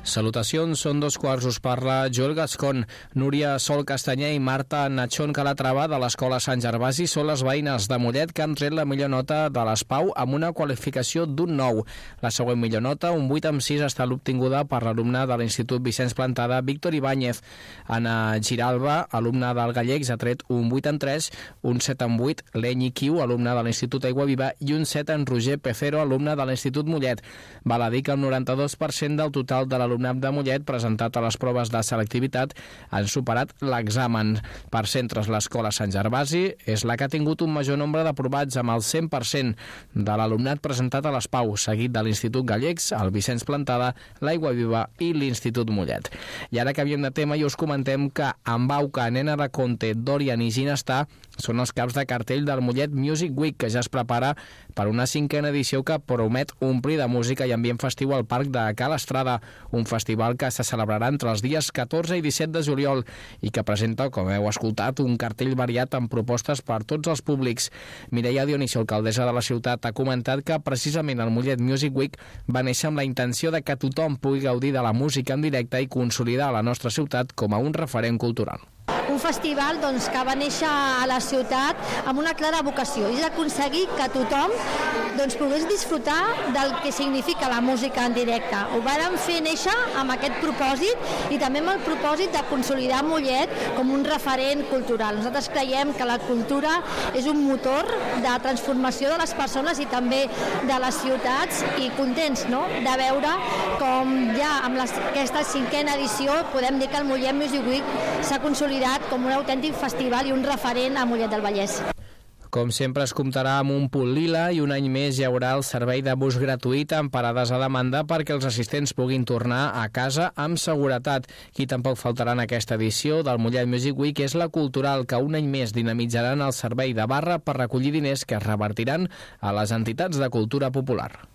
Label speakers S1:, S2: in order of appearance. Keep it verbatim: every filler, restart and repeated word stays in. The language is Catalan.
S1: Salutacions, són dos quarts, us parla Joel Gascon. Núria Sol Castanyer i Marta Nachón Calatrava de l'Escola Sant Gervasi són les veïnes de Mollet que han tret la millor nota de l'ESPAU amb una qualificació d'un nou. La següent millor nota, un vuit amb sis, ha estat obtinguda per l'alumne de l'Institut Vicenç Plantada, Víctor Ibáñez. Anna Giralba, alumne del Gallecs, ha tret un vuit amb tres, un set amb vuit, Lenyi Quiu, alumne de l'Institut Aigua Viva, i un set en Roger Pecero, alumne de l'Institut Mollet. Val a dir que el noranta-dos per cent del total de l'alumnat de Mollet presentat a les proves de selectivitat han superat l'examen. Per centres, l'Escola Sant Gervasi és la que ha tingut un major nombre d'aprovats amb el cent per cent de l'alumnat presentat a l'ESPAU, seguit de l'Institut Gallecs, el Vicenç Plantada, l'Aigua Viva i l'Institut Mollet. I ara que havíem de tema, i us comentem que Ambauca, Nena de Conte, Dorian i Ginestar són els caps de cartell del Mollet Music Week, que ja es prepara per una cinquena edició que promet omplir de música i ambient festiu al Parc de Cal Estrada, un festival que se celebrarà entre els dies catorze i disset de juliol i que presenta, com heu escoltat, un cartell variat amb propostes per tots els públics. Mireia Dionisio, alcaldessa de la ciutat, ha comentat que precisament el Mollet Music Week va néixer amb la intenció de que tothom pugui gaudir de la música en directe i consolidar la nostra ciutat com a un referent cultural.
S2: Un festival doncs, que va néixer a la ciutat amb una clara vocació, i és aconseguir que tothom doncs, pogués disfrutar del que significa la música en directe. Ho vàrem fer néixer amb aquest propòsit i també amb el propòsit de consolidar Mollet com un referent cultural. Nosaltres creiem que la cultura és un motor de transformació de les persones i també de les ciutats, i contents, no?, de veure com ja amb les, aquesta cinquena edició podem dir que el Mollet Music Week s'ha consolidat com un autèntic festival i un referent a Mollet del Vallès.
S1: Com sempre, es comptarà amb un punt lila i un any més hi haurà el servei de bus gratuït amb parades a demanda perquè els assistents puguin tornar a casa amb seguretat. Qui tampoc faltarà en aquesta edició del Mollet Music Week és la Cultural, que un any més dinamitzaran el servei de barra per recollir diners que es revertiran a les entitats de cultura popular.